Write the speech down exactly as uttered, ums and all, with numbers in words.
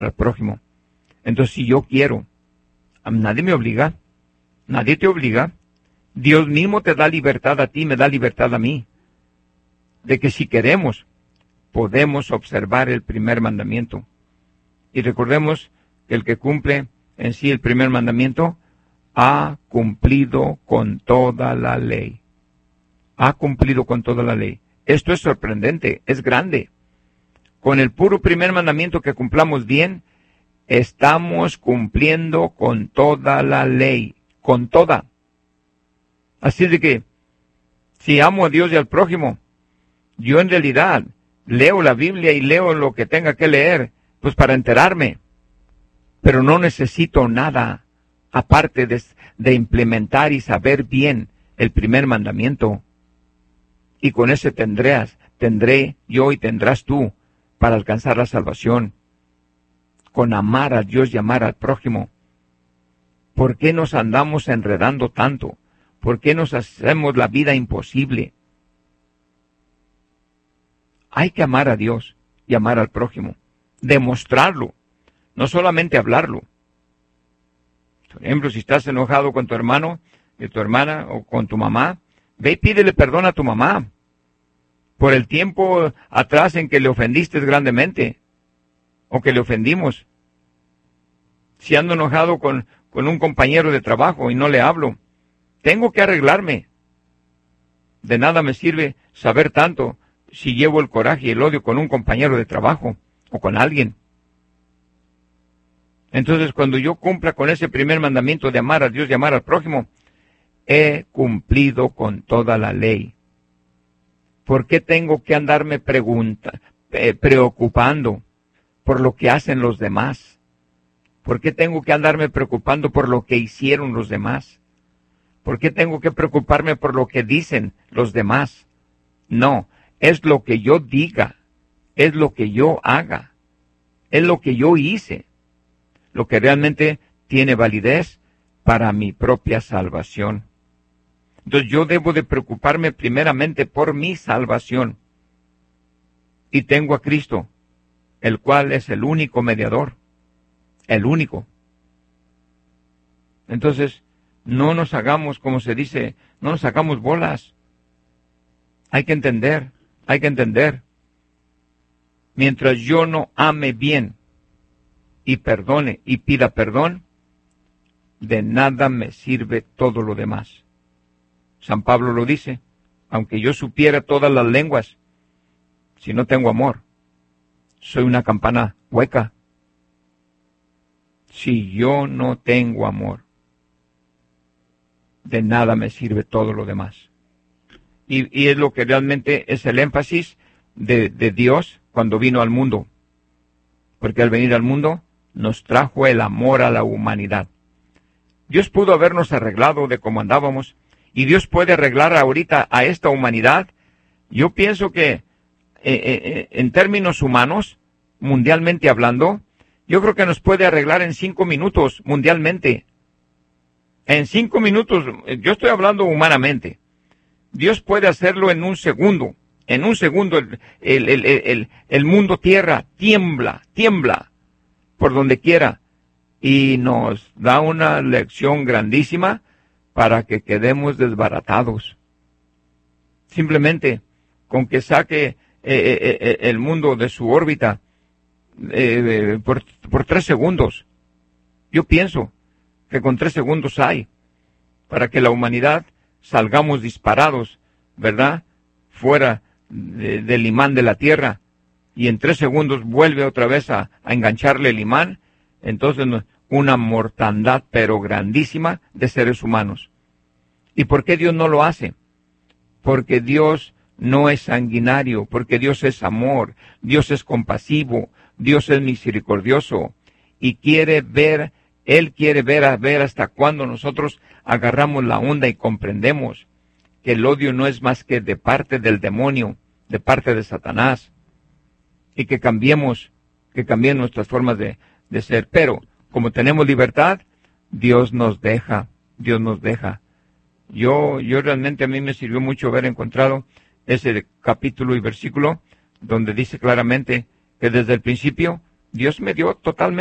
al prójimo. Entonces, si yo quiero, nadie me obliga, nadie te obliga. Dios mismo te da libertad a ti, me da libertad a mí. De que si queremos, podemos observar el primer mandamiento. Y recordemos que el que cumple en sí el primer mandamiento ha cumplido con toda la ley. Ha cumplido con toda la ley. Esto es sorprendente, es grande. Con el puro primer mandamiento que cumplamos bien, estamos cumpliendo con toda la ley, con toda. Así de que, si amo a Dios y al prójimo, yo en realidad leo la Biblia y leo lo que tenga que leer, pues para enterarme. Pero no necesito nada aparte de, de implementar y saber bien el primer mandamiento. Y con ese tendrás, tendré yo y tendrás tú para alcanzar la salvación. Con amar a Dios y amar al prójimo. ¿Por qué nos andamos enredando tanto? ¿Por qué nos hacemos la vida imposible? Hay que amar a Dios y amar al prójimo. Demostrarlo, no solamente hablarlo. Por ejemplo, si estás enojado con tu hermano, y tu hermana o con tu mamá, ve y pídele perdón a tu mamá por el tiempo atrás en que le ofendiste grandemente o que le ofendimos. Si ando enojado con, con un compañero de trabajo y no le hablo, tengo que arreglarme. De nada me sirve saber tanto si llevo el coraje y el odio con un compañero de trabajo o con alguien. Entonces, cuando yo cumpla con ese primer mandamiento de amar a Dios y amar al prójimo, he cumplido con toda la ley. ¿Por qué tengo que andarme pregunta, eh, preocupando por lo que hacen los demás? ¿Por qué tengo que andarme preocupando por lo que hicieron los demás? ¿Por qué tengo que preocuparme por lo que dicen los demás? No, es lo que yo diga, es lo que yo haga, es lo que yo hice, lo que realmente tiene validez para mi propia salvación. Entonces yo debo de preocuparme primeramente por mi salvación. Y tengo a Cristo, el cual es el único mediador, el único. Entonces, no nos hagamos, como se dice, no nos hagamos bolas. Hay que entender, hay que entender. Mientras yo no ame bien y perdone y pida perdón, de nada me sirve todo lo demás. San Pablo lo dice, aunque yo supiera todas las lenguas, si no tengo amor, soy una campana hueca. Si yo no tengo amor, de nada me sirve todo lo demás. Y, y es lo que realmente es el énfasis de, de Dios cuando vino al mundo. Porque al venir al mundo nos trajo el amor a la humanidad. Dios pudo habernos arreglado de cómo andábamos, y Dios puede arreglar ahorita a esta humanidad. Yo pienso que eh, eh, en términos humanos, mundialmente hablando, yo creo que nos puede arreglar en cinco minutos mundialmente. En cinco minutos, yo estoy hablando humanamente. Dios puede hacerlo en un segundo. En un segundo el, el, el, el, el mundo tierra tiembla, tiembla por donde quiera. Y nos da una lección grandísima para que quedemos desbaratados. Simplemente con que saque eh, eh, el mundo de su órbita eh, por, por tres segundos. Yo pienso que con tres segundos hay para que la humanidad salgamos disparados, ¿verdad? Fuera de, del imán de la Tierra, y en tres segundos vuelve otra vez a, a engancharle el imán. Entonces una mortandad pero grandísima de seres humanos. ¿Y por qué Dios no lo hace? Porque Dios no es sanguinario, porque Dios es amor, Dios es compasivo, Dios es misericordioso, y quiere ver, Él quiere ver a ver hasta cuándo nosotros agarramos la onda y comprendemos que el odio no es más que de parte del demonio, de parte de Satanás, y que cambiemos, que cambien nuestras formas de, de ser. Pero, como tenemos libertad, Dios nos deja, Dios nos deja. Yo, yo realmente a mí me sirvió mucho haber encontrado ese capítulo y versículo donde dice claramente que desde el principio Dios me dio totalmente